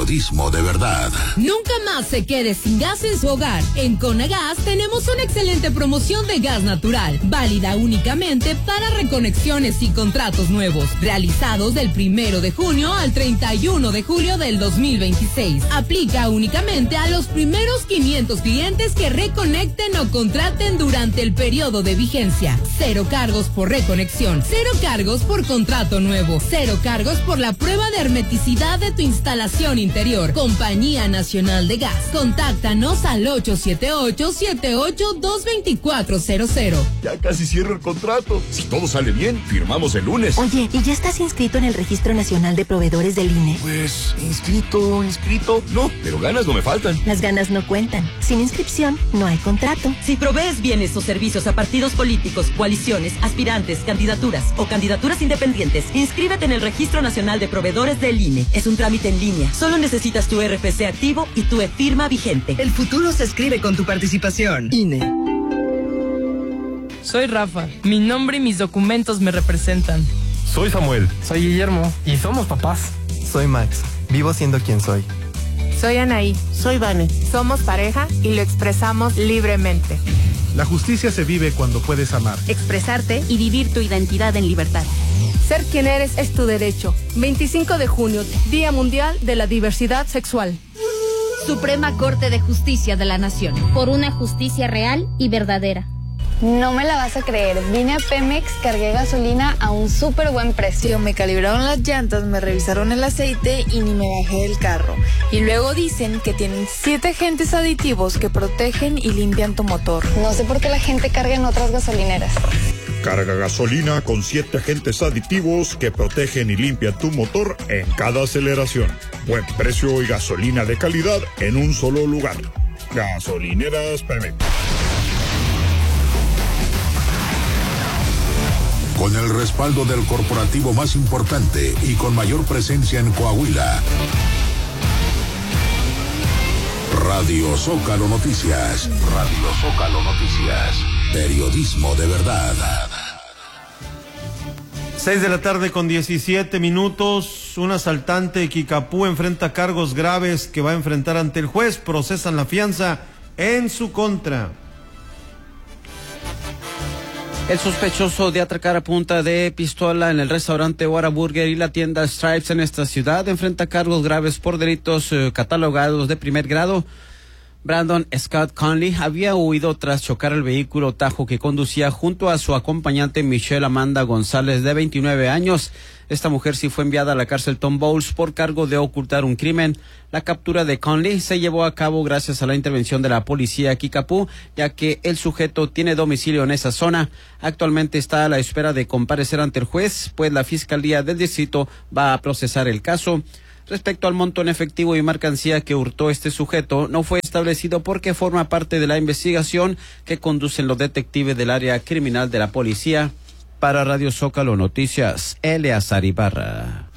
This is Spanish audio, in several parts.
Periodismo de verdad. Nunca más se quede sin gas en su hogar. En Conagas tenemos una excelente promoción de gas natural, válida únicamente para reconexiones y contratos nuevos, realizados del 1 de junio al 31 de julio del 2026. Aplica únicamente a los primeros 500 clientes que reconecten o contraten durante el periodo de vigencia. 0 cargos por reconexión, 0 cargos por contrato nuevo, 0 cargos por la prueba de hermeticidad de tu instalación interior. Compañía Nacional de Gas. Contáctanos al 878-78-22400. Ya casi cierro el contrato. Si todo sale bien, firmamos el lunes. Oye, ¿y ya estás inscrito en el Registro Nacional de Proveedores del INE? Pues, inscrito. No, pero ganas no me faltan. Las ganas no cuentan. Sin inscripción, no hay contrato. Si provees bienes o servicios a partidos políticos, coaliciones, aspirantes, candidaturas o candidaturas independientes, inscríbete en el Registro Nacional de Proveedores del INE. Es un trámite en línea. Solo necesitas tu RFC activo y tu e-firma vigente. El futuro se escribe con tu participación. INE. Soy Rafa. Mi nombre y mis documentos me representan. Soy Samuel. Soy Guillermo. Y somos papás. Soy Max. Vivo siendo quien soy. Soy Anaí. Soy Vane. Somos pareja y lo expresamos libremente. La justicia se vive cuando puedes amar, expresarte y vivir tu identidad en libertad. Ser quien eres es tu derecho. 25 de junio, Día Mundial de la Diversidad Sexual. Suprema Corte de Justicia de la Nación. Por una justicia real y verdadera. No me la vas a creer, vine a Pemex, cargué gasolina a un súper buen precio. Me calibraron las llantas, me revisaron el aceite y ni me bajé del carro. Y luego dicen que tienen 7 agentes aditivos que protegen y limpian tu motor. No sé por qué la gente carga en otras gasolineras. Carga gasolina con 7 agentes aditivos que protegen y limpian tu motor en cada aceleración. Buen precio y gasolina de calidad en un solo lugar. Gasolineras Pemex. Con el respaldo del corporativo más importante y con mayor presencia en Coahuila. Radio Zócalo Noticias. Radio Zócalo Noticias. Periodismo de verdad. 6:17 p.m. Un asaltante de Quicapú enfrenta cargos graves que va a enfrentar ante el juez. Procesan la fianza en su contra. El sospechoso de atracar a punta de pistola en el restaurante Whataburger y la tienda Stripes en esta ciudad enfrenta cargos graves por delitos catalogados de primer grado. Brandon Scott Conley había huido tras chocar el vehículo Tajo que conducía junto a su acompañante Michelle Amanda González, de 29 años. Esta mujer sí fue enviada a la cárcel Tom Bowles por cargo de ocultar un crimen. La captura de Conley se llevó a cabo gracias a la intervención de la policía Quicapú, ya que el sujeto tiene domicilio en esa zona. Actualmente está a la espera de comparecer ante el juez, pues la Fiscalía del Distrito va a procesar el caso. Respecto al monto en efectivo y mercancía que hurtó este sujeto, no fue establecido porque forma parte de la investigación que conducen los detectives del área criminal de la policía. Para Radio Zócalo Noticias, Eleazar Ibarra.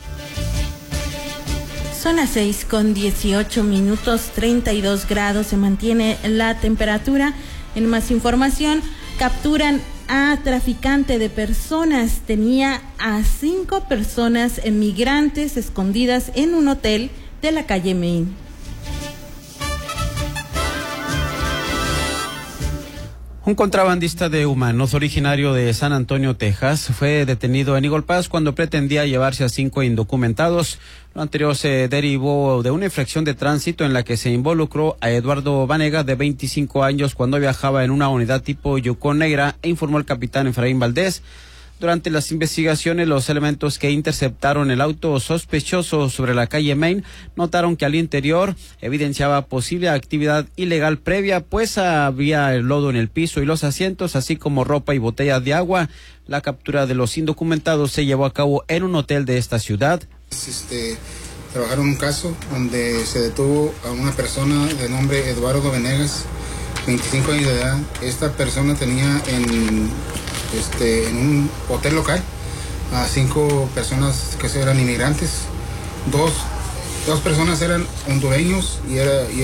Son las 6:18, 32 grados, se mantiene la temperatura. En más información, capturan a traficante de personas. Tenía a 5 personas migrantes escondidas en un hotel de la calle Main. Un contrabandista de humanos originario de San Antonio, Texas, fue detenido en Eagle Pass cuando pretendía llevarse a 5 indocumentados. Lo anterior se derivó de una infracción de tránsito en la que se involucró a Eduardo Vanega, de 25 años, cuando viajaba en una unidad tipo Yukon Negra, informó el capitán Efraín Valdés. Durante las investigaciones, los elementos que interceptaron el auto sospechoso sobre la calle Main notaron que al interior evidenciaba posible actividad ilegal previa, pues había el lodo en el piso y los asientos, así como ropa y botellas de agua. La captura de los indocumentados se llevó a cabo en un hotel de esta ciudad. Trabajaron un caso donde se detuvo a una persona de nombre Eduardo Venegas, 25 años de edad. Esta persona tenía en un hotel local a 5 personas que eran inmigrantes. Dos personas eran hondureños y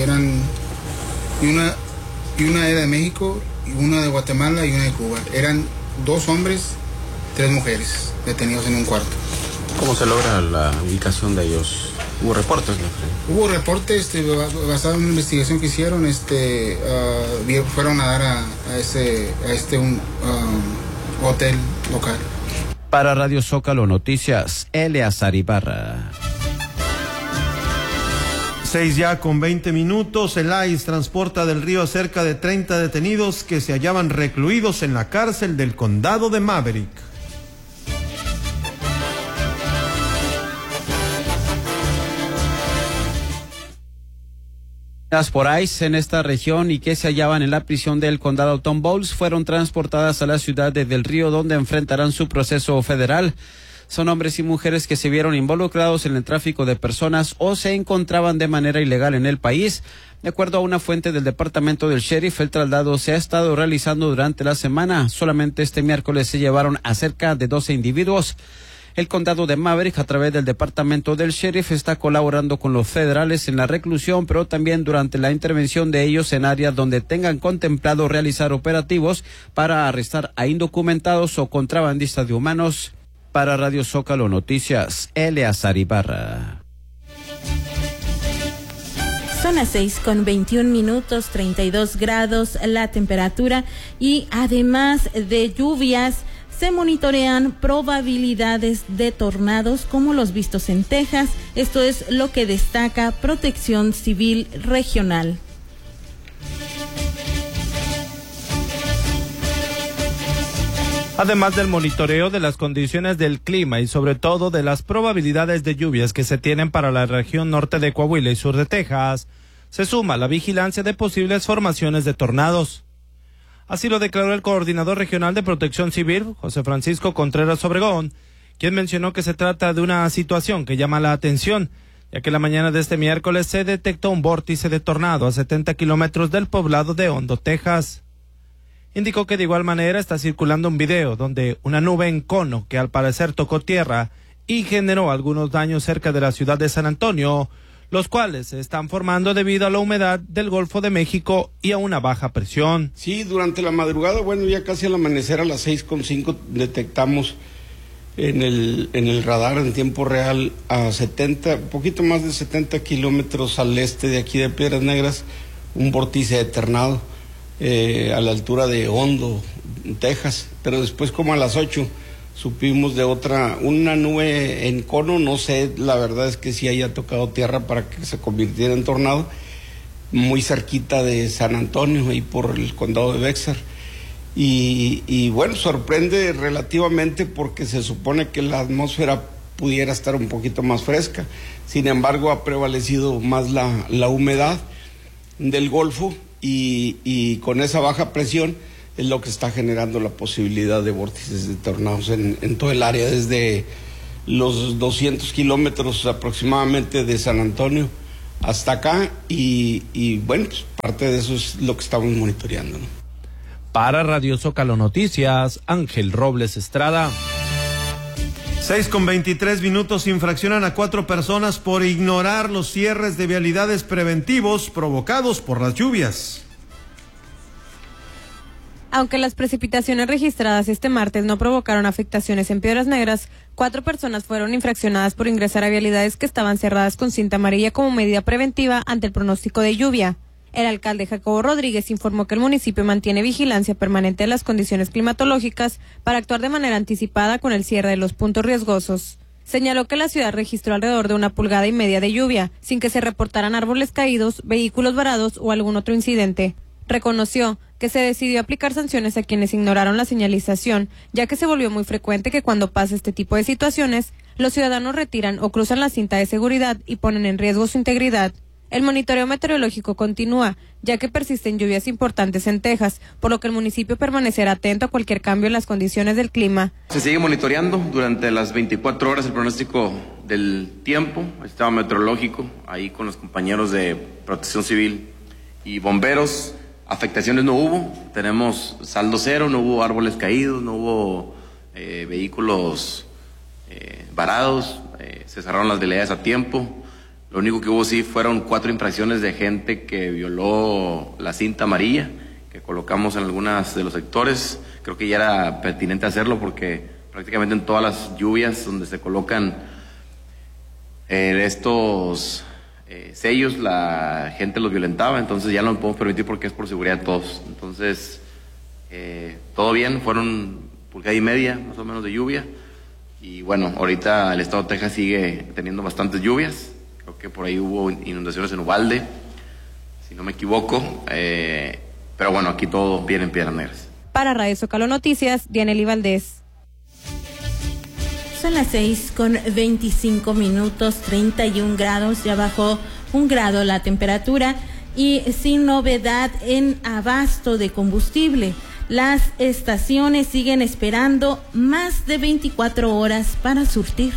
una era de México, y una de Guatemala y una de Cuba. Eran 2 hombres, 3 mujeres detenidos en un cuarto. ¿Cómo se logra la ubicación de ellos? ¿Hubo reportes? Hubo reportes basado en una investigación que hicieron. Fueron a dar a un hotel local. Para Radio Zócalo Noticias, Eleazar Ibarra. 6:20. El ICE transporta del Río a cerca de 30 detenidos que se hallaban recluidos en la cárcel del condado de Maverick. Por ICE en esta región y que se hallaban en la prisión del condado Tom Bowles fueron transportadas a la ciudad de Del Río, donde enfrentarán su proceso federal. Son hombres y mujeres que se vieron involucrados en el tráfico de personas o se encontraban de manera ilegal en el país. De acuerdo a una fuente del departamento del sheriff, el traslado se ha estado realizando durante la semana. Solamente este miércoles se llevaron a cerca de 12 individuos. El condado de Maverick, a través del departamento del sheriff, está colaborando con los federales en la reclusión, pero también durante la intervención de ellos en áreas donde tengan contemplado realizar operativos para arrestar a indocumentados o contrabandistas de humanos. Para Radio Zócalo Noticias, Eleazar Ibarra. Son las 6:21, 32 grados la temperatura y además de lluvias, se monitorean probabilidades de tornados como los vistos en Texas. Esto es lo que destaca Protección Civil Regional. Además del monitoreo de las condiciones del clima y sobre todo de las probabilidades de lluvias que se tienen para la región norte de Coahuila y sur de Texas, se suma la vigilancia de posibles formaciones de tornados. Así lo declaró el coordinador regional de Protección Civil, José Francisco Contreras Obregón, quien mencionó que se trata de una situación que llama la atención, ya que la mañana de este miércoles se detectó un vórtice de tornado a 70 kilómetros del poblado de Hondo, Texas. Indicó que de igual manera está circulando un video donde una nube en cono que al parecer tocó tierra y generó algunos daños cerca de la ciudad de San Antonio, los cuales se están formando debido a la humedad del Golfo de México y a una baja presión. Sí, durante la madrugada, ya casi al amanecer a las 6:05 detectamos en el radar en tiempo real a poquito más de 70 kilómetros al este de aquí de Piedras Negras, un vórtice de tornado a la altura de Hondo, Texas, pero después como a las 8 supimos de una nube en cono, no sé, la verdad es que sí haya tocado tierra para que se convirtiera en tornado, muy cerquita de San Antonio y por el condado de Bexar. Y sorprende relativamente porque se supone que la atmósfera pudiera estar un poquito más fresca. Sin embargo, ha prevalecido más la humedad del Golfo y con esa baja presión es lo que está generando la posibilidad de vórtices de tornados en todo el área, desde los 200 kilómetros aproximadamente de San Antonio hasta acá, y parte de eso es lo que estamos monitoreando, ¿no? Para Radio Zócalo Noticias, Ángel Robles Estrada. 6:23, infraccionan a 4 personas por ignorar los cierres de vialidades preventivos provocados por las lluvias. Aunque las precipitaciones registradas este martes no provocaron afectaciones en Piedras Negras, 4 personas fueron infraccionadas por ingresar a vialidades que estaban cerradas con cinta amarilla como medida preventiva ante el pronóstico de lluvia. El alcalde Jacobo Rodríguez informó que el municipio mantiene vigilancia permanente de las condiciones climatológicas para actuar de manera anticipada con el cierre de los puntos riesgosos. Señaló que la ciudad registró alrededor de 1,5 pulgadas de lluvia, sin que se reportaran árboles caídos, vehículos varados o algún otro incidente. Reconoció que se decidió aplicar sanciones a quienes ignoraron la señalización, ya que se volvió muy frecuente que cuando pasa este tipo de situaciones, los ciudadanos retiran o cruzan la cinta de seguridad y ponen en riesgo su integridad. El monitoreo meteorológico continúa, ya que persisten lluvias importantes en Texas, por lo que el municipio permanecerá atento a cualquier cambio en las condiciones del clima. Se sigue monitoreando durante las 24 horas el pronóstico del tiempo, el sistema meteorológico, ahí con los compañeros de Protección Civil y bomberos. Afectaciones no hubo, tenemos saldo cero, no hubo árboles caídos, no hubo vehículos varados, se cerraron las vialidades a tiempo. Lo único que hubo sí fueron 4 infracciones de gente que violó la cinta amarilla que colocamos en algunos de los sectores. Creo que ya era pertinente hacerlo porque prácticamente en todas las lluvias donde se colocan estos sellos, la gente los violentaba, entonces ya no lo podemos permitir porque es por seguridad de todos. Entonces, todo bien, fueron pulgada y media más o menos de lluvia, y bueno, ahorita el estado de Texas sigue teniendo bastantes lluvias. Creo que por ahí hubo inundaciones en Uvalde, si no me equivoco, pero bueno, aquí todo bien en Piedras Negras. Para Radio Zócalo Noticias, Dianely Valdés. Son las 6:25, 31 grados, ya bajó 1 grado la temperatura y sin novedad en abasto de combustible. Las estaciones siguen esperando más de 24 horas para surtir.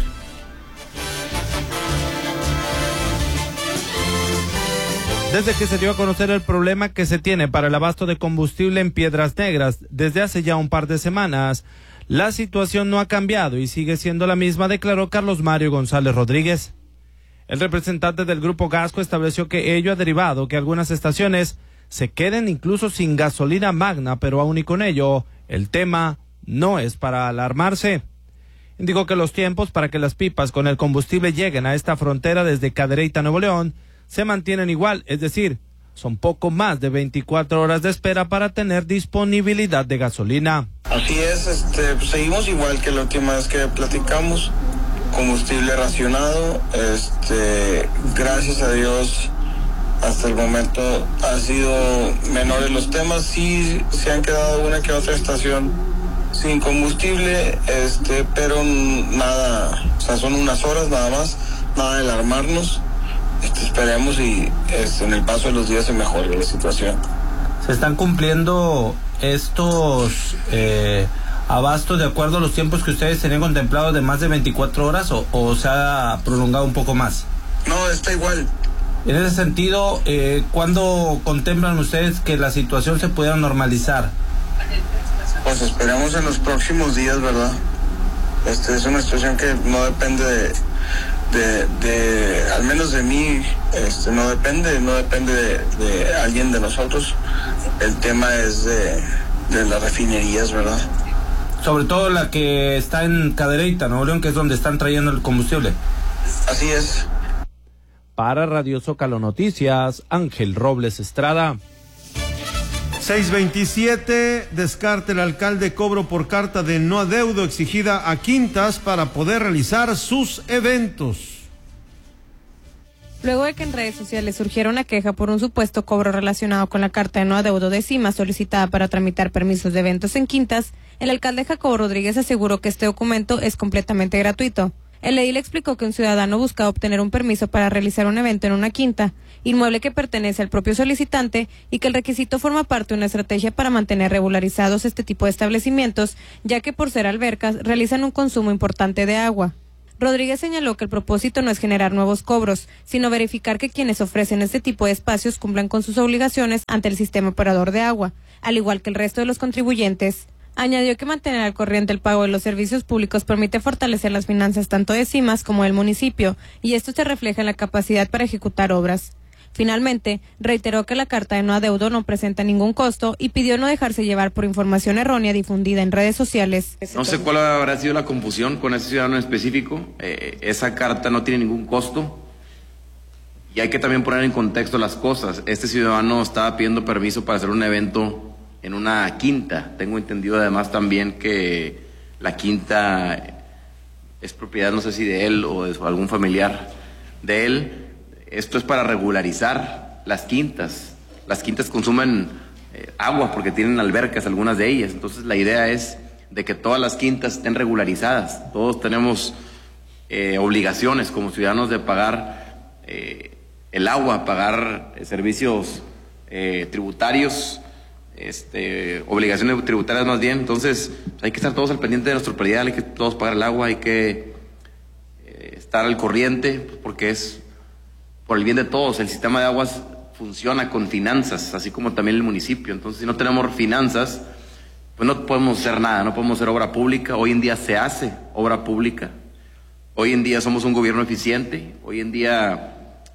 Desde que se dio a conocer el problema que se tiene para el abasto de combustible en Piedras Negras desde hace ya un par de semanas, la situación no ha cambiado y sigue siendo la misma, declaró Carlos Mario González Rodríguez. El representante del Grupo Gasco estableció que ello ha derivado que algunas estaciones se queden incluso sin gasolina magna, pero aún y con ello, el tema no es para alarmarse. Indicó que los tiempos para que las pipas con el combustible lleguen a esta frontera desde Cadereyta, Nuevo León, se mantienen igual, es decir, son poco más de 24 horas de espera para tener disponibilidad de gasolina. Así es, pues seguimos igual que la última vez que platicamos, combustible racionado, gracias a Dios hasta el momento han sido menores los temas, sí se han quedado una que otra estación sin combustible, pero nada, o sea, son unas horas nada más, nada de alarmarnos. Esperemos y en el paso de los días se mejore la situación. ¿Se están cumpliendo estos abastos de acuerdo a los tiempos que ustedes tenían contemplados de más de 24 horas o se ha prolongado un poco más? No, está igual. En ese sentido, ¿cuándo contemplan ustedes que la situación se pudiera normalizar? Pues esperemos en los próximos días, ¿verdad? Es una situación que no depende de al menos de mí, no depende de alguien de nosotros. El tema es de las refinerías, ¿verdad? Sobre todo la que está en Cadereyta, Nuevo León, que es donde están trayendo el combustible. Así es. Para Radio Zócalo Noticias, Ángel Robles Estrada. 627, descarte el alcalde cobro por carta de no adeudo exigida a Quintas para poder realizar sus eventos. Luego de que en redes sociales surgiera una queja por un supuesto cobro relacionado con la carta de no adeudo de CIMA solicitada para tramitar permisos de eventos en Quintas, el alcalde Jacobo Rodríguez aseguró que este documento es completamente gratuito. El edil explicó que un ciudadano busca obtener un permiso para realizar un evento en una quinta, inmueble que pertenece al propio solicitante, y que el requisito forma parte de una estrategia para mantener regularizados este tipo de establecimientos, ya que por ser albercas realizan un consumo importante de agua. Rodríguez señaló que el propósito no es generar nuevos cobros, sino verificar que quienes ofrecen este tipo de espacios cumplan con sus obligaciones ante el sistema operador de agua, al igual que el resto de los contribuyentes. Añadió que mantener al corriente el pago de los servicios públicos permite fortalecer las finanzas tanto de CIMAS como del municipio, y esto se refleja en la capacidad para ejecutar obras. Finalmente, reiteró que la carta de no adeudo no presenta ningún costo y pidió no dejarse llevar por información errónea difundida en redes sociales. No sé cuál habrá sido la confusión con ese ciudadano en específico. Esa carta no tiene ningún costo y hay que también poner en contexto las cosas. Este ciudadano estaba pidiendo permiso para hacer un evento en una quinta. Tengo entendido además también que la quinta es propiedad, no sé si de él o de algún familiar de él. Esto es para regularizar las quintas. Las quintas consumen agua porque tienen albercas, algunas de ellas. Entonces la idea es de que todas las quintas estén regularizadas. Todos tenemos obligaciones como ciudadanos de pagar el agua, pagar servicios tributarios, obligaciones tributarias más bien. Entonces hay que estar todos al pendiente de nuestro predial, hay que todos pagar el agua, hay que estar al corriente porque es por el bien de todos. El sistema de aguas funciona con finanzas, así como también el municipio. Entonces, si no tenemos finanzas, pues no podemos hacer nada, no podemos hacer obra pública. Hoy en día se hace obra pública. Hoy en día somos un gobierno eficiente. Hoy en día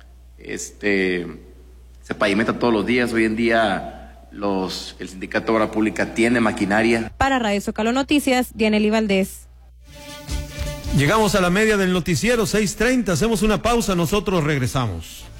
se pavimenta todos los días. Hoy en día el Sindicato de Obra Pública tiene maquinaria. Para Radio Zócalo Noticias, Dianely Valdés. Llegamos a la media del noticiero, 6:30. Hacemos una pausa, nosotros regresamos.